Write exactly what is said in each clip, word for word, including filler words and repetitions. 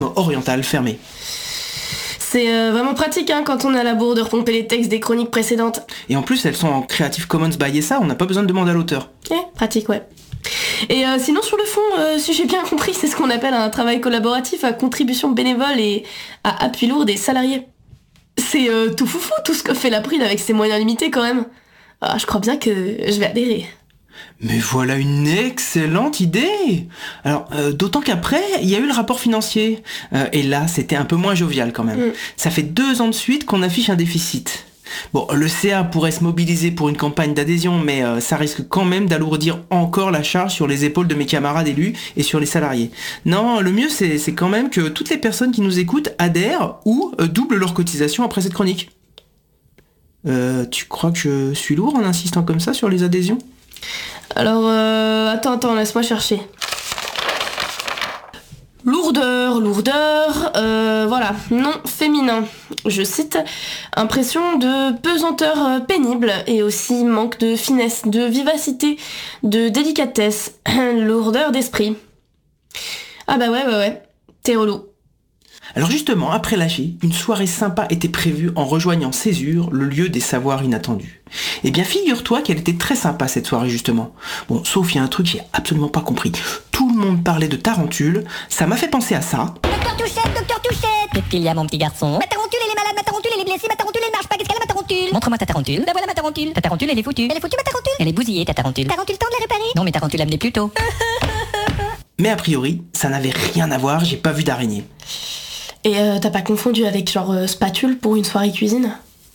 orientale fermée. C'est euh, vraiment pratique hein, quand on a la bourre de repomper les textes des chroniques précédentes. Et en plus, elles sont en Creative Commons by S A, on n'a pas besoin de demander à l'auteur. Eh, pratique, ouais. Et euh, sinon, sur le fond, euh, si j'ai bien compris, c'est ce qu'on appelle un travail collaboratif à contribution bénévole et à appui lourd des salariés. C'est euh, tout foufou tout ce que fait l'April avec ses moyens limités quand même. Ah, je crois bien que je vais adhérer. Mais voilà une excellente idée. Alors, euh, d'autant qu'après, il y a eu le rapport financier. Euh, et là, c'était un peu moins jovial quand même. Mm. Ça fait deux ans de suite qu'on affiche un déficit. Bon, le C A pourrait se mobiliser pour une campagne d'adhésion, mais euh, ça risque quand même d'alourdir encore la charge sur les épaules de mes camarades élus et sur les salariés. Non, le mieux, c'est, c'est quand même que toutes les personnes qui nous écoutent adhèrent ou euh, doublent leur cotisation après cette chronique. Euh, tu crois que je suis lourd en insistant comme ça sur les adhésions ? Alors, euh, attends, attends, laisse-moi chercher. Lourdeur, lourdeur, euh, voilà, non féminin. Je cite, impression de pesanteur pénible et aussi manque de finesse, de vivacité, de délicatesse, lourdeur d'esprit. Ah bah ouais, ouais, ouais, t'es relou. Alors justement, après l'A G, une soirée sympa était prévue en rejoignant Césure, le lieu des savoirs inattendus. Eh bien, figure-toi qu'elle était très sympa cette soirée justement. Bon, sauf il y a un truc que j'ai absolument pas compris. Tout le monde parlait de tarentule, ça m'a fait penser à ça. Docteur Touchette, docteur Touchette. Qu'est-ce qu'il y a mon petit garçon? Ma tarentule elle est malade, ma tarentule elle est blessée, ma tarentule elle marche pas, qu'est-ce qu'elle a ma tarentule? Montre-moi ta tarentule. La voilà ma tarentule. Ta tarentule elle est foutue. Elle est foutue ma tarentule. Elle est bousillée ta tarentule. Tarentule temps de la réparer? Non mais tarentule amenée plus tôt. Mais a priori, ça n'avait rien à voir, j'ai pas vu d'araignée. Et euh, t'as pas confondu avec genre euh, spatule pour une soirée cuisine?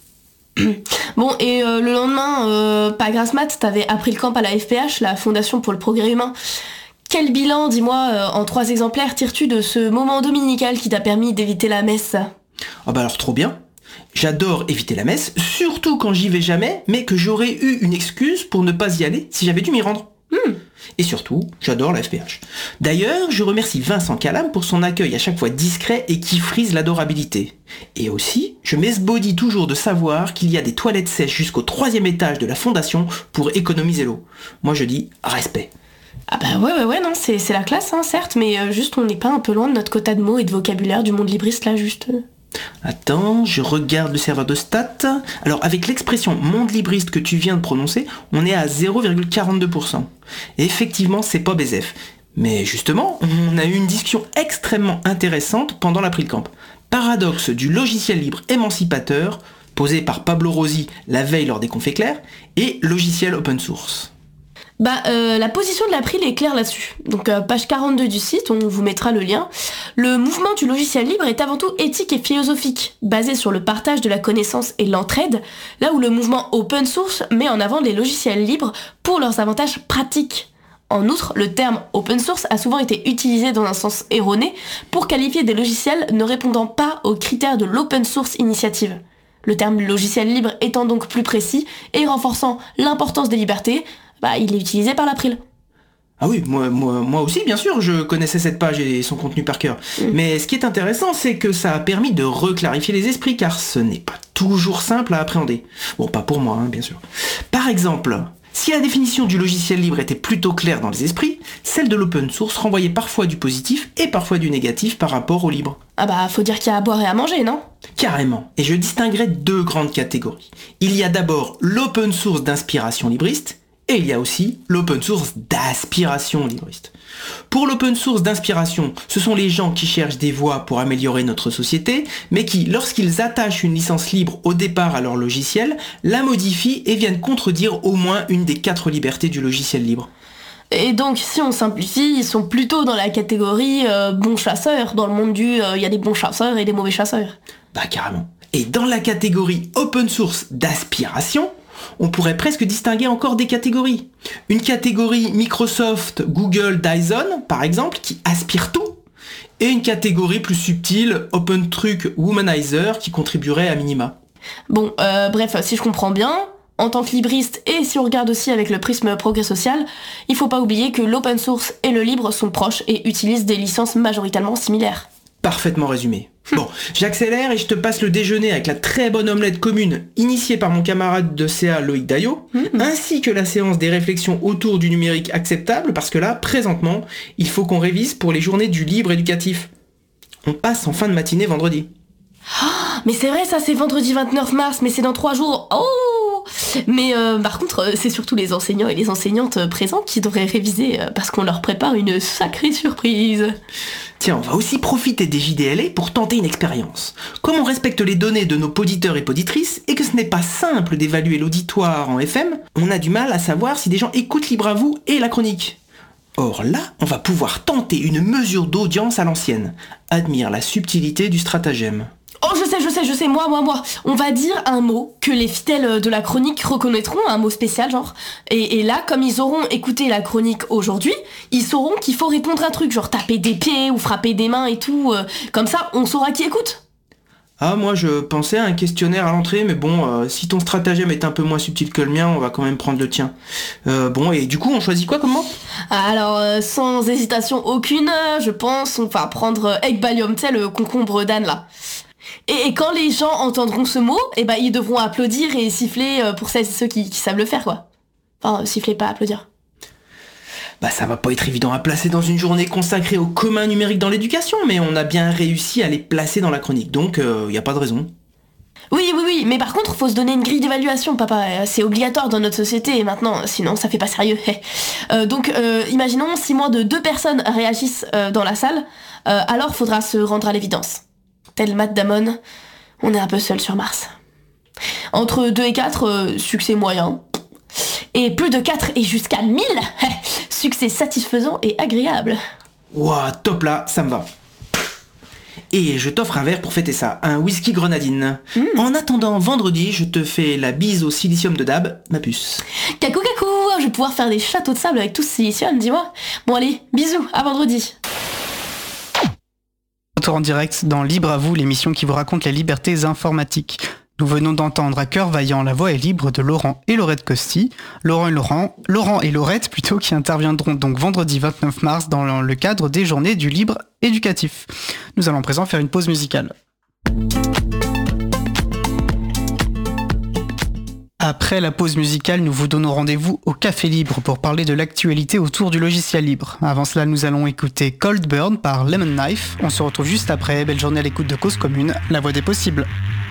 Bon, et euh, le lendemain, euh, pas grasse mat, t'avais appris le camp à la F P H, la Fondation pour le Progrès Humain. Quel bilan, dis-moi, euh, en trois exemplaires tires-tu de ce moment dominical qui t'a permis d'éviter la messe? Ah bah alors trop bien. J'adore éviter la messe, surtout quand j'y vais jamais, mais que j'aurais eu une excuse pour ne pas y aller si j'avais dû m'y rendre. Hmm. Et surtout, j'adore la F P H. D'ailleurs, je remercie Vincent Calam pour son accueil à chaque fois discret et qui frise l'adorabilité. Et aussi, je m'esbaudis toujours de savoir qu'il y a des toilettes sèches jusqu'au troisième étage de la fondation pour économiser l'eau. Moi je dis respect. Ah bah ouais ouais ouais non, c'est, c'est la classe hein, certes, mais euh, juste on n'est pas un peu loin de notre quota de mots et de vocabulaire du monde libriste là juste... Euh... Attends, je regarde le serveur de stats. Alors avec l'expression monde libriste que tu viens de prononcer, on est à zéro virgule quarante-deux pour cent. Et effectivement, c'est pas B Z F. Mais justement, on a eu une discussion extrêmement intéressante pendant l'April Camp. Paradoxe du logiciel libre émancipateur, posé par Pablo Rossi la veille lors des confs éclairs, et logiciel open source. Bah, euh, la position de l'April est claire là-dessus. Donc, euh, page quarante-deux du site, on vous mettra le lien. Le mouvement du logiciel libre est avant tout éthique et philosophique, basé sur le partage de la connaissance et l'entraide, là où le mouvement open source met en avant les logiciels libres pour leurs avantages pratiques. En outre, le terme open source a souvent été utilisé dans un sens erroné pour qualifier des logiciels ne répondant pas aux critères de l'open source initiative. Le terme logiciel libre étant donc plus précis et renforçant l'importance des libertés, bah, il est utilisé par l'April. Ah oui, moi, moi, moi aussi, bien sûr, je connaissais cette page et son contenu par cœur. Mmh. Mais ce qui est intéressant, c'est que ça a permis de reclarifier les esprits, car ce n'est pas toujours simple à appréhender. Bon, pas pour moi, hein, bien sûr. Par exemple, si la définition du logiciel libre était plutôt claire dans les esprits, celle de l'open source renvoyait parfois du positif et parfois du négatif par rapport au libre. Ah bah, faut dire qu'il y a à boire et à manger, non ? Carrément. Et je distinguerais deux grandes catégories. Il y a d'abord l'open source d'inspiration libriste, et il y a aussi l'open source d'aspiration libriste. Pour l'open source d'inspiration, ce sont les gens qui cherchent des voies pour améliorer notre société, mais qui, lorsqu'ils attachent une licence libre au départ à leur logiciel, la modifient et viennent contredire au moins une des quatre libertés du logiciel libre. Et donc, si on simplifie, ils sont plutôt dans la catégorie euh, bons chasseurs. Dans le monde du, il euh, y a des bons chasseurs et des mauvais chasseurs. Bah carrément. Et dans la catégorie open source d'aspiration, on pourrait presque distinguer encore des catégories. Une catégorie Microsoft, Google, Dyson, par exemple, qui aspire tout, et une catégorie plus subtile, OpenTruck, Womanizer, qui contribuerait à minima. Bon, euh, bref, si je comprends bien, en tant que libriste, et si on regarde aussi avec le prisme progrès social, il faut pas oublier que l'open source et le libre sont proches et utilisent des licences majoritairement similaires. Parfaitement résumé. Bon, j'accélère et je te passe le déjeuner avec la très bonne omelette commune initiée par mon camarade de C A Loïc Daillot, mmh. ainsi que la séance des réflexions autour du numérique acceptable, parce que là, présentement, il faut qu'on révise pour les journées du libre éducatif. On passe en fin de matinée vendredi. Mais c'est vrai, ça c'est vendredi vingt-neuf mars, mais c'est dans trois jours. Oh Mais euh, par contre, c'est surtout les enseignants et les enseignantes présents qui devraient réviser euh, parce qu'on leur prépare une sacrée surprise. Tiens, on va aussi profiter des J D L A pour tenter une expérience. Comme on respecte les données de nos poditeurs et poditrices et que ce n'est pas simple d'évaluer l'auditoire en F M, on a du mal à savoir si des gens écoutent Libre à vous et la chronique. Or là, on va pouvoir tenter une mesure d'audience à l'ancienne. Admire la subtilité du stratagème. Oh, je sais, je sais, je sais, moi, moi, moi. On va dire un mot que les fidèles de la chronique reconnaîtront, un mot spécial, genre. Et, et là, comme ils auront écouté la chronique aujourd'hui, ils sauront qu'il faut répondre à un truc, genre taper des pieds ou frapper des mains et tout. Euh, comme ça, on saura qui écoute. Ah, moi je pensais à un questionnaire à l'entrée, mais bon, euh, si ton stratagème est un peu moins subtil que le mien, on va quand même prendre le tien. Euh, bon, et du coup, on choisit quoi comme mot ? Alors, euh, sans hésitation aucune, je pense on va prendre egg balium, tu sais, le concombre d'Anne, là. Et, et quand les gens entendront ce mot, eh ben, ils devront applaudir et siffler euh, pour celles et ceux qui, qui savent le faire, quoi. Enfin, euh, siffler, pas applaudir. Bah ça va pas être évident à placer dans une journée consacrée au commun numérique dans l'éducation, mais on a bien réussi à les placer dans la chronique, donc euh, y a pas de raison. Oui, oui, oui, mais par contre, faut se donner une grille d'évaluation, papa. C'est obligatoire dans notre société maintenant, sinon ça fait pas sérieux. euh, donc, euh, imaginons si moins de deux personnes réagissent euh, dans la salle, euh, alors faudra se rendre à l'évidence. Tel Matt Damon, on est un peu seul sur Mars. Entre deux et quatre, euh, succès moyen. Et plus de quatre et jusqu'à mille, succès satisfaisant et agréable. Ouah, top là, ça me va. Et je t'offre un verre pour fêter ça, un whisky grenadine. Mm. En attendant vendredi, je te fais la bise au silicium de Dab, ma puce. Cacou cacou, je vais pouvoir faire des châteaux de sable avec tout ce silicium, dis-moi. Bon allez, bisous, à vendredi. Retour en direct dans Libre à vous, l'émission qui vous raconte les libertés informatiques. Nous venons d'entendre à cœur vaillant la voix est libre de Laurent et Laurette Costi. Laurent et Laurent, Laurent et Laurette plutôt, qui interviendront donc vendredi vingt-neuf mars dans le cadre des journées du libre éducatif. Nous allons à présent faire une pause musicale. Après la pause musicale, nous vous donnons rendez-vous au Café Libre pour parler de l'actualité autour du logiciel libre. Avant cela, nous allons écouter Cold Burn par Lemon Knife. On se retrouve juste après. Belle journée à l'écoute de Cause Commune, la voix des possibles.